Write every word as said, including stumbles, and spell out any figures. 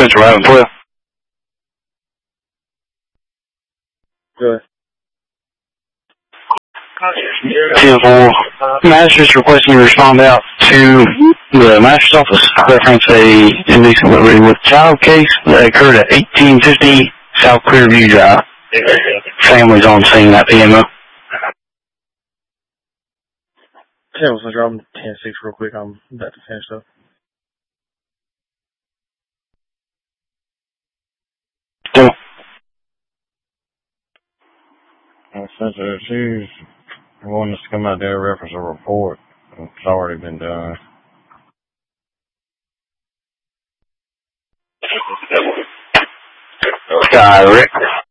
Central Island twelve. Good. ten four. Master's requesting you respond out to the master's office. Reference a indecent liberty with child case that occurred at eighteen fifty South Clearview Drive. Families on scene at P M O. ten Central, I'm ten six real quick. I'm about to finish up. Two. Since she's wanting us to come out there and reference a report, it's already been done. Sky, Rick.